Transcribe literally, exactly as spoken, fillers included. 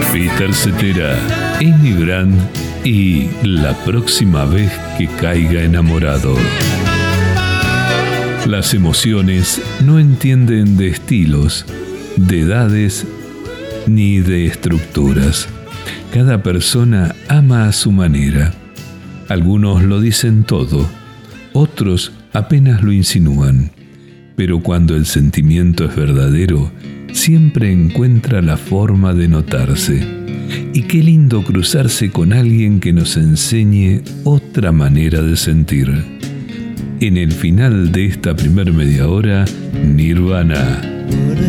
Peter Cetera, Amy Brand y La próxima vez que caiga enamorado. Las emociones no entienden de estilos, de edades ni de estructuras. Cada persona ama a su manera. Algunos lo dicen todo, otros apenas lo insinúan. Pero cuando el sentimiento es verdadero, siempre encuentra la forma de notarse. Y qué lindo cruzarse con alguien que nos enseñe otra manera de sentir. En el final de esta primer media hora, Nirvana.